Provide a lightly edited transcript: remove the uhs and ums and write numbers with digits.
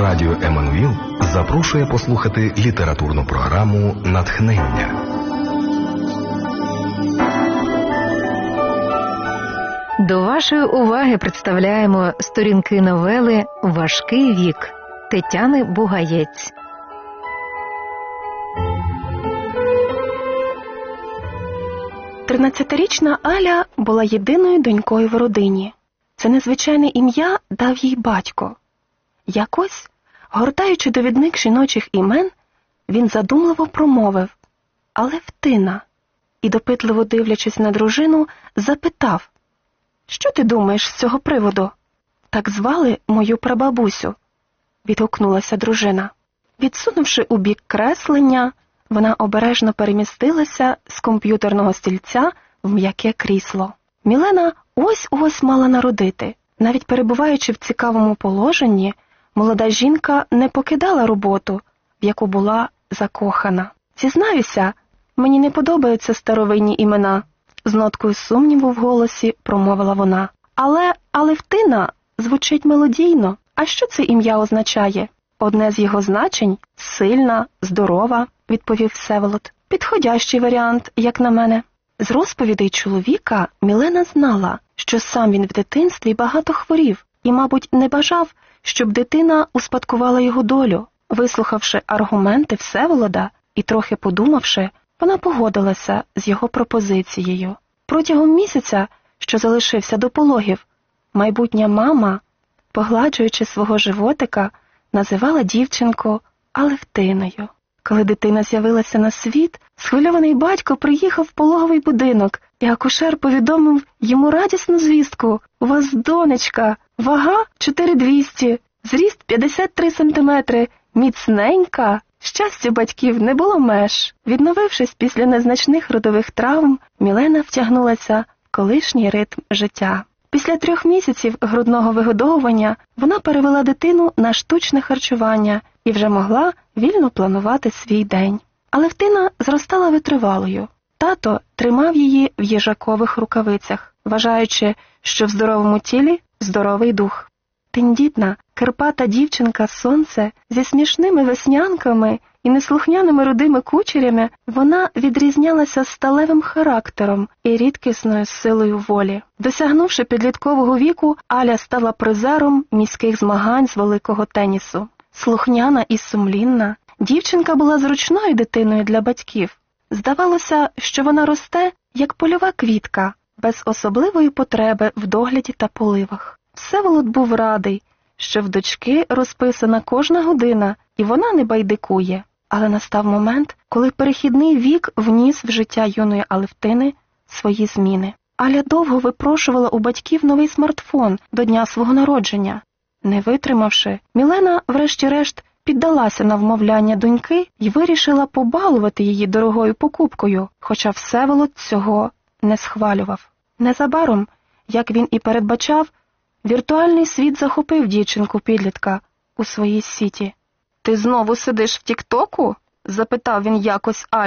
Радіо Еммануїл запрошує послухати літературну програму «Натхнення». До вашої уваги представляємо сторінки новели «Важкий вік» Тетяни Бугаєць. Тринадцятирічна Аля була єдиною донькою в родині. Це незвичайне ім'я дав їй батько. Якось, гортаючи довідник жіночих імен, він задумливо промовив «Алевтина» і, допитливо дивлячись на дружину, запитав «Що ти думаєш з цього приводу?» «Так звали мою прабабусю», – відгукнулася дружина. Відсунувши у бік креслення, вона обережно перемістилася з комп'ютерного стільця в м'яке крісло. Мілена ось-ось мала народити. Навіть перебуваючи в цікавому положенні, молода жінка не покидала роботу, в яку була закохана. «Зізнаюся, мені не подобаються старовинні імена», – з ноткою сумніву в голосі промовила вона. «Але Алевтина звучить мелодійно. А що це ім'я означає?» «Одне з його значень – сильна, здорова», – відповів Всеволод. «Підходящий варіант, як на мене». З розповідей чоловіка Мілена знала, що сам він в дитинстві багато хворів і, мабуть, не бажав, щоб дитина успадкувала його долю. Вислухавши аргументи Всеволода і трохи подумавши, вона погодилася з його пропозицією. Протягом місяця, що залишився до пологів, майбутня мама, погладжуючи свого животика, називала дівчинку Алевтиною. Коли дитина з'явилася на світ, схвильований батько приїхав в пологовий будинок, і акушер повідомив йому радісну звістку: «У вас донечка, вага 4200, зріст 53 сантиметри, міцненька». Щастю батьків не було меж. Відновившись після незначних родових травм, Мілена втягнулася в колишній ритм життя. Після 3 місяців грудного вигодовування вона перевела дитину на штучне харчування і вже могла вільно планувати свій день. Алевтина зростала витривалою. Тато тримав її в їжакових рукавицях, вважаючи, що в здоровому тілі здоровий дух. Тендітна, кирпата дівчинка-сонце зі смішними веснянками і неслухняними рудими кучерями, вона відрізнялася сталевим характером і рідкісною силою волі. Досягнувши підліткового віку, Аля стала призером міських змагань з великого тенісу. Слухняна і сумлінна, дівчинка була зручною дитиною для батьків. Здавалося, що вона росте, як польова квітка, без особливої потреби в догляді та поливах. Всеволод був радий, що в дочки розписана кожна година, і вона не байдикує. Але настав момент, коли перехідний вік вніс в життя юної Алевтини свої зміни. Аля довго випрошувала у батьків новий смартфон до дня свого народження. Не витримавши, Мілена, врешті-решт, піддалася на вмовляння доньки і вирішила побалувати її дорогою покупкою, хоча Всеволод цього не схвалював. Незабаром, як він і передбачав, віртуальний світ захопив дівчинку-підлітка у своїй сіті. «Ти знову сидиш в Тік-Току?» – запитав він якось Алю.